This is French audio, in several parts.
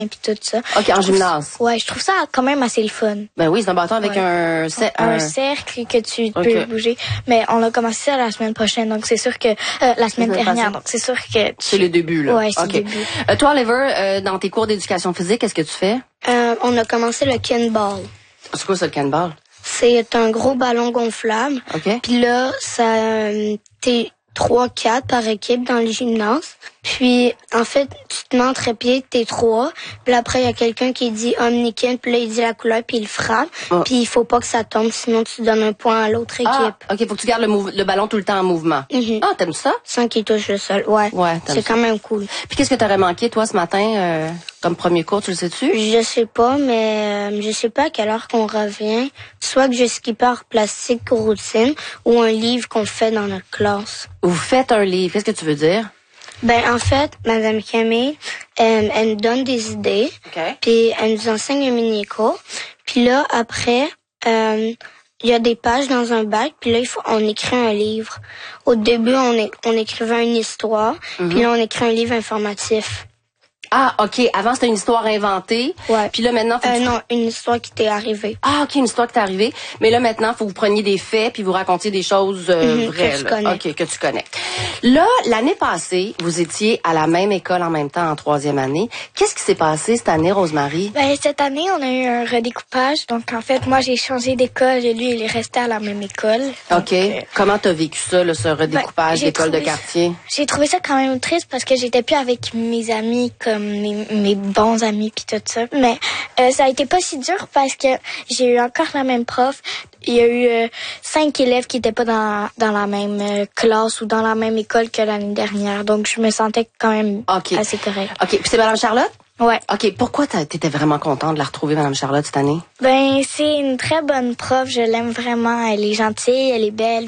puis tout ça. OK, en gymnase. Ouais, je trouve ça quand même assez le fun. Ben oui, c'est un bâton avec un cercle que tu peux bouger. Mais on a commencé ça la semaine prochaine, donc c'est sûr que la semaine dernière, donc c'est sûr que c'est le début là. Ouais, c'est le début. Toi, Oliver, dans tes cours d'éducation physique, qu'est-ce que tu fais? On a commencé le Ken-ball. C'est quoi ça, le Ken-ball? C'est un gros ballon gonflable. OK. Puis là, ça t'es 3-4 par équipe dans le gymnase. Puis, en fait, tu te mets en trépied, t'es 3. Puis après, il y a quelqu'un qui dit Omnikin, puis là, il dit la couleur, puis il frappe. Oh. Puis il faut pas que ça tombe, sinon tu donnes un point à l'autre équipe. OK, faut que tu gardes le ballon tout le temps en mouvement. Ah, t'aimes ça? Sans qu'il touche le sol, ouais c'est quand même cool. Puis qu'est-ce que t'aurais manqué, toi, ce matin, comme premier cours, tu le sais-tu? Je sais pas, mais je sais pas à quelle heure qu'on revient. Soit que je skipper hors plastique routine ou un livre qu'on fait dans notre classe. Vous faites un livre, qu'est-ce que tu veux dire? Ben, en fait, Madame Camille, elle nous donne des idées. Okay. Puis elle nous enseigne un mini-cours. Puis là, après, il y a des pages dans un bac. Puis là, on écrit un livre. Au début, on écrivait une histoire. Puis là, on écrit un livre informatif. Ah, OK. Avant, c'était une histoire inventée. Ouais. Puis là, maintenant... non, une histoire qui t'est arrivée. Ah, OK, une histoire qui t'est arrivée. Mais là, maintenant, faut que vous preniez des faits puis vous racontiez des choses vraies. Que tu connais. OK, que tu connais. Là, l'année passée, vous étiez à la même école en même temps en 3e année. Qu'est-ce qui s'est passé cette année, Rosemary? Ben, cette année, on a eu un redécoupage. Donc, en fait, moi, j'ai changé d'école et lui, il est resté à la même école. Donc, OK. Comment t'as vécu ça, là, ce redécoupage d'école de quartier? J'ai trouvé ça quand même triste parce que j'étais plus avec mes amis comme mes bons amis puis tout ça. Mais ça a été pas si dur parce que j'ai eu encore la même prof. Il y a eu 5 élèves qui étaient pas dans la même classe ou dans la même école que l'année dernière. Donc, je me sentais quand même assez correct. OK. Puis c'est Mme Charlotte? Ouais. OK. Pourquoi t'étais vraiment contente de la retrouver, Mme Charlotte, cette année? Ben, c'est une très bonne prof. Je l'aime vraiment. Elle est gentille, elle est belle,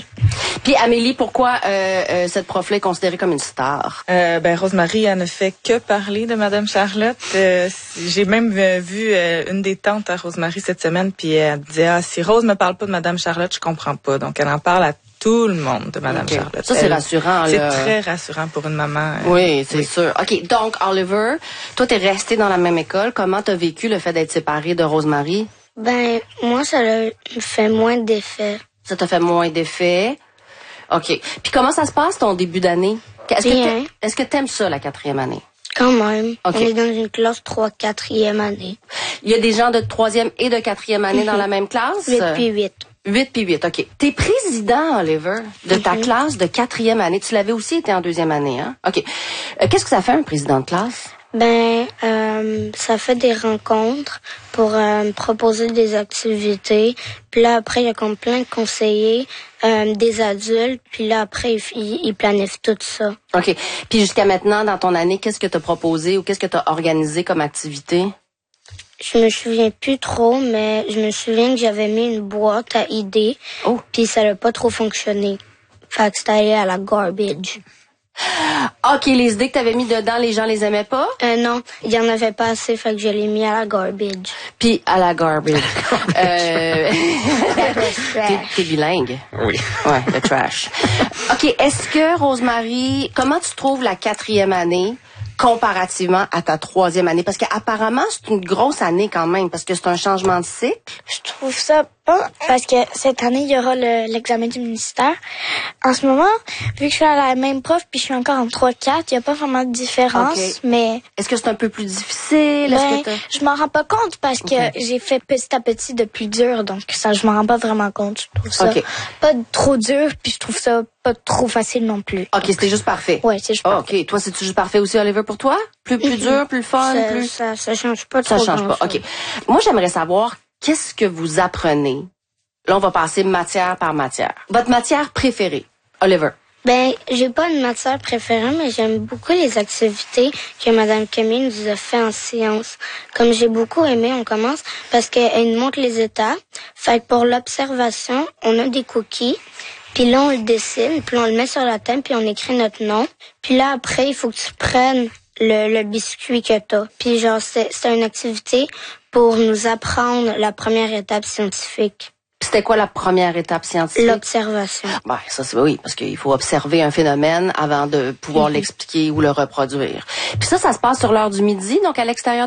Puis Amélie, pourquoi cette prof-là est considérée comme une star? Rosemary, elle ne fait que parler de Mme Charlotte. J'ai même vu une des tantes à Rosemary cette semaine, puis elle disait, si Rose me parle pas de Mme Charlotte, je comprends pas. Donc, elle en parle à tout le monde de Mme Charlotte. Ça, c'est rassurant. C'est très rassurant pour une maman. Oui, c'est sûr. OK, donc, Oliver, toi, t'es resté dans la même école. Comment t'as vécu le fait d'être séparé de Rosemary? Ben, moi, ça me fait moins d'effet. Ça t'a fait moins d'effet? OK. Puis comment ça se passe, ton début d'année? Est-ce que t'aimes ça, la 4e année? Quand même. Okay. On est dans une classe 3-4e année. Il y a des gens de 3e et de 4e année dans la même classe? 8 puis 8. 8 puis 8, OK. T'es président, Oliver, de ta classe de 4e année. Tu l'avais aussi été en 2e année, hein? OK. Qu'est-ce que ça fait, un président de classe? Ben, ça fait des rencontres pour proposer des activités. Puis là, après, il y a comme plein de conseillers, des adultes. Puis là, après, ils planifient tout ça. OK. Puis jusqu'à maintenant, dans ton année, qu'est-ce que tu as proposé ou qu'est-ce que tu as organisé comme activité? Je me souviens plus trop, mais je me souviens que j'avais mis une boîte à idées. Oh. Puis ça n'a pas trop fonctionné. Fait que c'était allé à la garbage. OK, les idées que t'avais mis dedans, les gens les aimaient pas? Non, il y en avait pas assez, fait que je l'ai mis à la garbage. Puis à la garbage. T'es bilingue? Oui. Ouais, le trash. OK, est-ce que, Rosemary, comment tu trouves la 4e année comparativement à ta 3e année? Parce qu'apparemment, c'est une grosse année quand même, parce que c'est un changement de cycle. Je trouve ça pas, parce que cette année, il y aura l'examen du ministère. En ce moment, vu que je suis à la même prof, puis je suis encore en 3-4, il n'y a pas vraiment de différence, mais... Est-ce que c'est un peu plus difficile? Je m'en rends pas compte parce que j'ai fait petit à petit de plus dur, donc ça, je m'en rends pas vraiment compte. Je trouve ça pas trop dur, puis je trouve ça pas trop facile non plus. OK, c'était juste parfait. Ouais, c'est juste parfait. OK, toi, c'est-tu juste parfait aussi, Oliver, pour toi? Plus dur, plus fun, plus... Ça change pas trop. Ça change pas, OK. Moi, j'aimerais savoir, qu'est-ce que vous apprenez? Là, on va passer matière par matière. Votre matière préférée, Oliver? Ben, j'ai pas une matière préférée, mais j'aime beaucoup les activités que Mme Camille nous a fait en sciences. Comme j'ai beaucoup aimé, on commence parce qu'elle nous montre les étapes. Fait que pour l'observation, on a des cookies. Puis là, on le dessine, puis on le met sur la table, puis on écrit notre nom. Puis là, après, il faut que tu prennes le biscuit que t'as. Puis genre, c'est une activité pour nous apprendre la première étape scientifique. C'était quoi la première étape scientifique? L'observation. Ben, ça, c'est oui, parce qu'il faut observer un phénomène avant de pouvoir l'expliquer ou le reproduire. Puis ça se passe sur l'heure du midi, donc à l'extérieur